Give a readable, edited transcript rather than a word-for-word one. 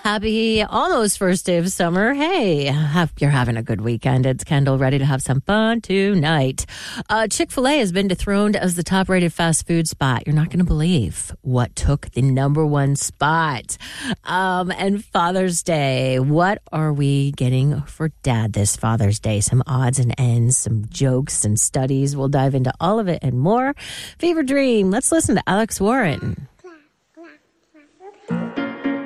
Happy almost first day of summer. Hey, hope you're having a good weekend. It's Kendall, ready to have some fun tonight. Chick-fil-A has been dethroned as the top-rated fast food spot. You're not going to believe what took the number one spot. And Father's Day. What are we getting for Dad this Father's Day? Some odds and ends, some jokes and studies. We'll dive into all of it and more. Fever Dream. Let's listen to Alex Warren.